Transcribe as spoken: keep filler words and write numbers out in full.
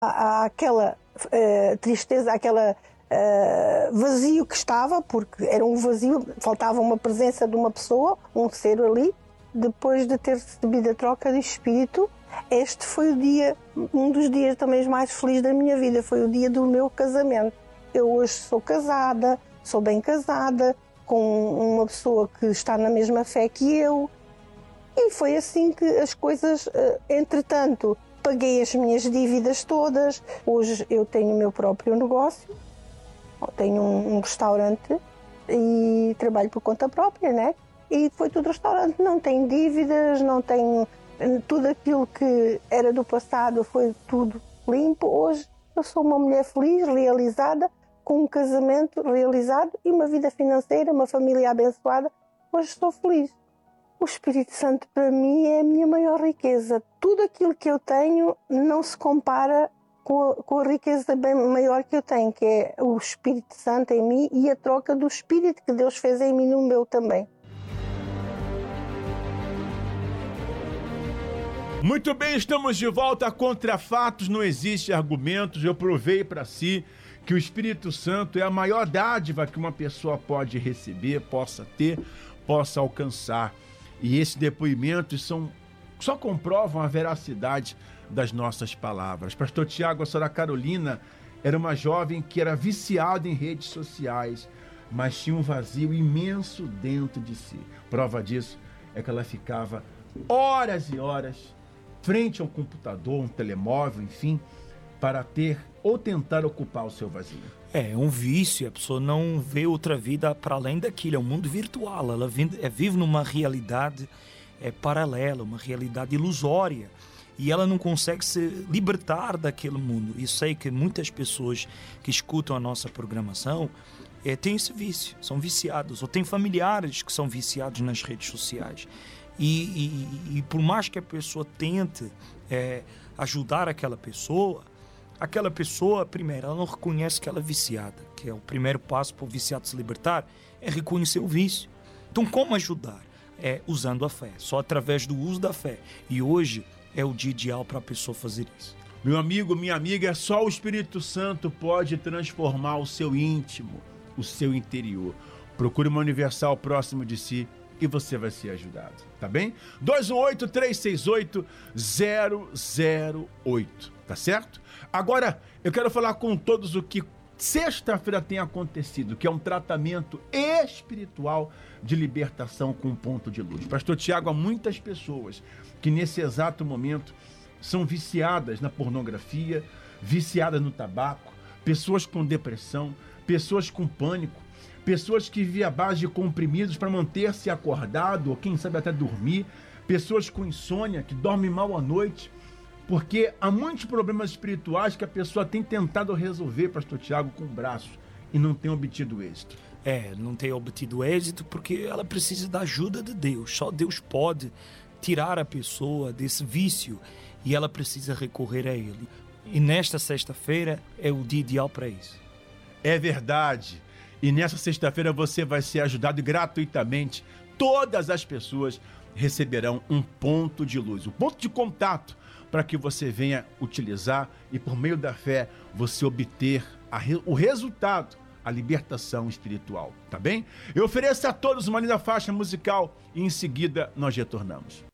à, àquela uh, tristeza, àquela uh, vazio que estava, porque era um vazio, faltava uma presença de uma pessoa, um ser ali. Depois de ter recebido a troca de espírito, este foi o dia, um dos dias também mais felizes da minha vida, foi o dia do meu casamento. Eu hoje sou casada, sou bem casada, com uma pessoa que está na mesma fé que eu, e foi assim que as coisas, entretanto, paguei as minhas dívidas todas. Hoje eu tenho o meu próprio negócio, tenho um, um restaurante e trabalho por conta própria, né? E foi tudo restaurante, não tenho dívidas, não tenho... Tudo aquilo que era do passado foi tudo limpo. Hoje eu sou uma mulher feliz, realizada, com um casamento realizado e uma vida financeira, uma família abençoada. Hoje estou feliz. O Espírito Santo para mim é a minha maior riqueza. Tudo aquilo que eu tenho não se compara com a, com a riqueza bem maior que eu tenho, que é o Espírito Santo em mim e a troca do Espírito que Deus fez em mim no meu também. Muito bem, estamos de volta. Contra fatos não existe argumentos. Eu provei para si que o Espírito Santo é a maior dádiva que uma pessoa pode receber, possa ter, possa alcançar. E esses depoimentos são, só comprovam a veracidade das nossas palavras. Pastor Tiago, a senhora Carolina era uma jovem que era viciada em redes sociais, mas tinha um vazio imenso dentro de si. Prova disso é que ela ficava horas e horas frente a um computador, um telemóvel, enfim, para ter ou tentar ocupar o seu vazio. É um vício, a pessoa não vê outra vida para além daquilo, é um mundo virtual, ela vive, é, vive numa realidade é, paralela, uma realidade ilusória, e ela não consegue se libertar daquele mundo. E sei que muitas pessoas que escutam a nossa programação é, têm esse vício, são viciados, ou têm familiares que são viciados nas redes sociais. E, e, e por mais que a pessoa tente é, ajudar aquela pessoa, aquela pessoa, primeiro, ela não reconhece que ela é viciada, que é o primeiro passo para o viciado se libertar, é reconhecer o vício. Então, como ajudar? É usando a fé, só através do uso da fé. E hoje é o dia ideal para a pessoa fazer isso. Meu amigo, minha amiga, só o Espírito Santo pode transformar o seu íntimo, o seu interior. Procure uma Universal próximo de si e você vai ser ajudado, tá bem? dois um oito, três seis oito, zero zero oito, tá certo? Agora, eu quero falar com todos o que sexta-feira tem acontecido, que é um tratamento espiritual de libertação com um ponto de luz. Pastor Tiago, há muitas pessoas que nesse exato momento são viciadas na pornografia, viciadas no tabaco, pessoas com depressão, pessoas com pânico, pessoas que vivem à base de comprimidos para manter-se acordado ou quem sabe até dormir, pessoas com insônia que dormem mal à noite, porque há muitos problemas espirituais que a pessoa tem tentado resolver, pastor Tiago, com o braço e não tem obtido êxito. É, não tem obtido êxito porque ela precisa da ajuda de Deus. Só Deus pode tirar a pessoa desse vício e ela precisa recorrer a Ele. E nesta sexta-feira é o dia ideal para isso. É verdade. E nessa sexta-feira você vai ser ajudado gratuitamente. Todas as pessoas receberão um ponto de luz, um ponto de contato para que você venha utilizar e por meio da fé você obter a, o resultado, a libertação espiritual, tá bem? Eu ofereço a todos uma linda faixa musical e em seguida nós retornamos.